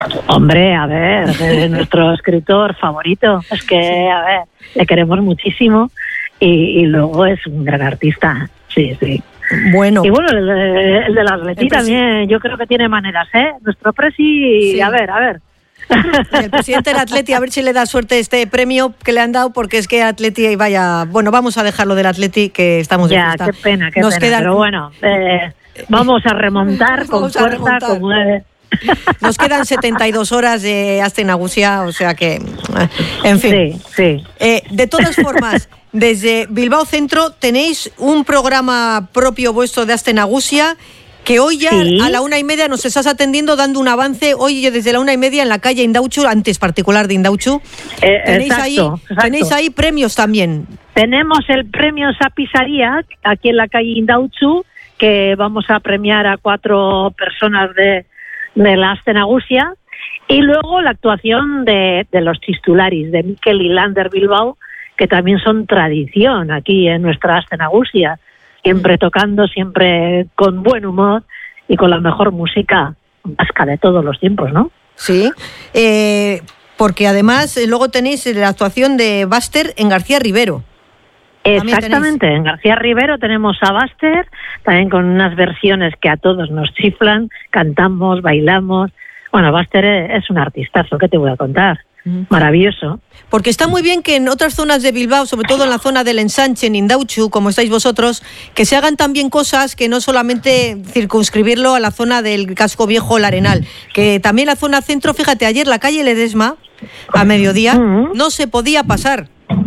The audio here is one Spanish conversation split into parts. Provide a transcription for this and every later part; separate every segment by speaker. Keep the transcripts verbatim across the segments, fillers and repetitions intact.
Speaker 1: Hombre, a ver, es nuestro escritor favorito. Es que, a ver, le queremos muchísimo y, y luego es un gran artista. Sí, sí.
Speaker 2: Bueno.
Speaker 1: Y bueno, el de, el de la Atleti también, yo creo que tiene maneras, ¿eh? Nuestro presi, sí. a ver, a ver.
Speaker 2: El presidente del Atleti, a ver si le da suerte este premio que le han dado, porque es que Atleti, vaya, bueno, vamos a dejarlo del Atleti, que estamos de
Speaker 1: ya,
Speaker 2: fiesta.
Speaker 1: qué pena, qué
Speaker 2: Nos
Speaker 1: pena,
Speaker 2: quedan...
Speaker 1: pero bueno, eh, vamos a remontar con
Speaker 2: vamos a
Speaker 1: fuerza,
Speaker 2: remontar.
Speaker 1: como debe.
Speaker 2: Nos quedan setenta y dos horas de Aste Nagusia, o sea que, en fin.
Speaker 1: Sí, sí.
Speaker 2: Eh, de todas formas, desde Bilbao Centro tenéis un programa propio vuestro de Aste Nagusia, que hoy ya sí. a la una y media nos estás atendiendo, dando un avance, hoy desde la una y media en la calle Indautxu, antes particular de Indautxu.
Speaker 1: Eh,
Speaker 2: tenéis,
Speaker 1: exacto,
Speaker 2: ahí,
Speaker 1: exacto.
Speaker 2: tenéis ahí premios también.
Speaker 1: Tenemos el premio Sapisaría, aquí en la calle Indautxu, que vamos a premiar a cuatro personas de, de la Aste Nagusia, y luego la actuación de, de los Chistularis, de Mikel y Lander Bilbao, que también son tradición aquí en nuestra Aste Nagusia. Siempre tocando, siempre con buen humor y con la mejor música vasca de todos los tiempos, ¿no?
Speaker 2: Sí, eh, porque además eh, luego tenéis la actuación de Baster en García Rivero.
Speaker 1: Exactamente, en García Rivero tenemos a Baster, también con unas versiones que a todos nos chiflan, cantamos, bailamos. Bueno, Baster es un artistazo, ¿qué te voy a contar? Maravilloso.
Speaker 2: Porque está muy bien que en otras zonas de Bilbao, sobre todo en la zona del Ensanche, en Indautxu, como estáis vosotros, que se hagan también cosas que no solamente circunscribirlo a la zona del casco viejo, el Arenal, que también la zona centro, fíjate, ayer la calle Ledesma, a mediodía, uh-huh. no se podía pasar.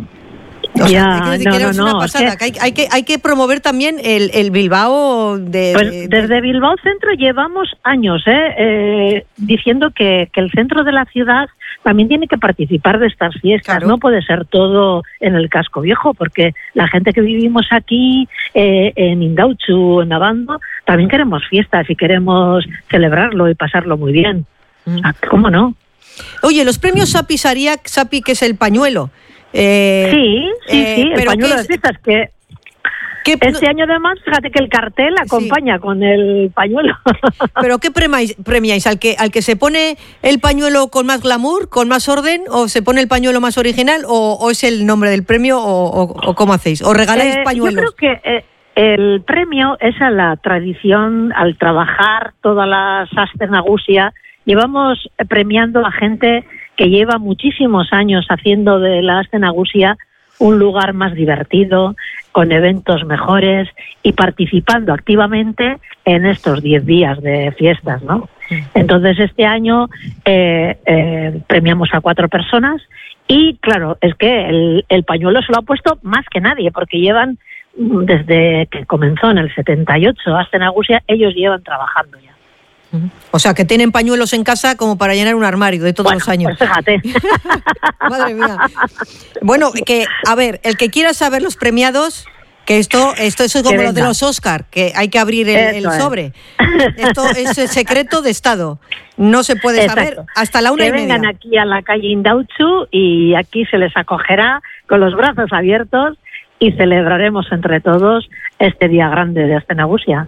Speaker 2: O
Speaker 1: ya,
Speaker 2: sea,
Speaker 1: no,
Speaker 2: que era
Speaker 1: no,
Speaker 2: una
Speaker 1: no,
Speaker 2: pasada,
Speaker 1: es que...
Speaker 2: que hay, hay, que, hay que promover también el, el Bilbao de,
Speaker 1: pues
Speaker 2: de,
Speaker 1: desde Bilbao Centro llevamos años ¿eh? Eh, diciendo que, que el centro de la ciudad también tiene que participar de estas fiestas, claro. No puede ser todo en el casco viejo, porque la gente que vivimos aquí eh, en Indautxu, en Abando, también queremos fiestas y queremos celebrarlo y pasarlo muy bien. Mm. ¿Cómo no?
Speaker 2: Oye, los premios Sapi Sariak, Sapi, que es el pañuelo.
Speaker 1: Eh, sí, sí, eh, sí, el pañuelo de fiestas que
Speaker 2: ¿qué,
Speaker 1: este año además, fíjate que el cartel acompaña sí. con el pañuelo.
Speaker 2: ¿Pero qué premiáis? premiáis? ¿Al que, ¿Al que se pone el pañuelo con más glamour, con más orden, o se pone el pañuelo más original, o, o es el nombre del premio, o, o, o cómo hacéis? ¿O regaláis
Speaker 1: eh,
Speaker 2: pañuelos?
Speaker 1: Yo creo que eh, el premio es a la tradición, al trabajar todas las Aste Nagusia. Llevamos premiando a gente que lleva muchísimos años haciendo de la Aste Nagusia un lugar más divertido, con eventos mejores y participando activamente en estos diez días de fiestas, ¿no? Entonces este año eh, eh, premiamos a cuatro personas y claro, es que el, el pañuelo se lo ha puesto más que nadie, porque llevan, desde que comenzó en el setenta y ocho Aste Nagusia, ellos llevan trabajando ya.
Speaker 2: O sea, que tienen pañuelos en casa como para llenar un armario de todos
Speaker 1: bueno,
Speaker 2: los años.
Speaker 1: Pues fíjate.
Speaker 2: Madre mía. Bueno, que, a ver, el que quiera saber los premiados, que esto, esto eso es como lo de los Oscar, que hay que abrir el, el sobre. Es. Esto es el secreto de Estado. No se puede Exacto. saber hasta la una
Speaker 1: que
Speaker 2: y media.
Speaker 1: Que vengan aquí a la calle Indautxu y aquí se les acogerá con los brazos abiertos y celebraremos entre todos este día grande de Aste Nagusia.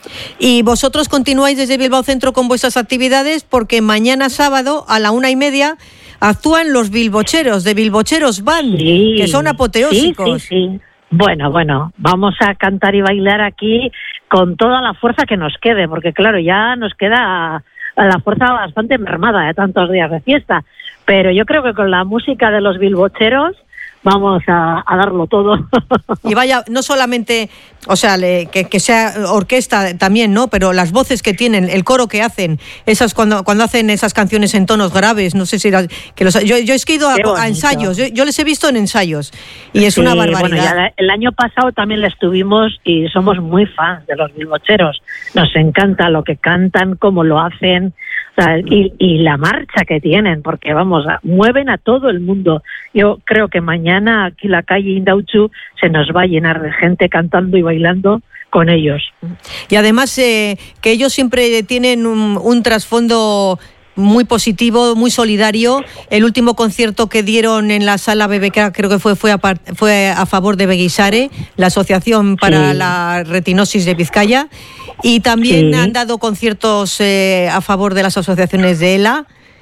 Speaker 2: Y vosotros continuáis desde Bilbao Centro con vuestras actividades, porque mañana sábado a la una y media actúan los Bilbocheros, de Bilbocheros Band, sí, que son apoteósicos.
Speaker 1: Sí, sí, sí. Bueno, bueno, vamos a cantar y bailar aquí con toda la fuerza que nos quede, porque claro, ya nos queda la fuerza bastante mermada de tantos días de fiesta, pero yo creo que con la música de los Bilbocheros vamos a, a darlo todo.
Speaker 2: Y vaya, no solamente, o sea, le, que, que sea orquesta también, ¿no? Pero las voces que tienen, el coro que hacen, esas cuando cuando hacen esas canciones en tonos graves, no sé si las, que los, yo, yo he ido a, a ensayos, yo, yo les he visto en ensayos y es sí, una barbaridad.
Speaker 1: Bueno, ya el año pasado también les tuvimos y somos muy fans de los Bilbocheros. Nos encanta lo que cantan, cómo lo hacen. O sea, y, y la marcha que tienen, porque vamos, mueven a todo el mundo. Yo creo que mañana aquí la calle Indautxu se nos va a llenar de gente cantando y bailando con ellos.
Speaker 2: Y además eh, que ellos siempre tienen un, un trasfondo muy positivo, muy solidario. El último concierto que dieron en la sala B B K creo que fue fue a, fue a favor de Beguisare, la Asociación para sí. la Retinosis de Vizcaya, y también sí. han dado conciertos eh, a favor de las asociaciones de ELA.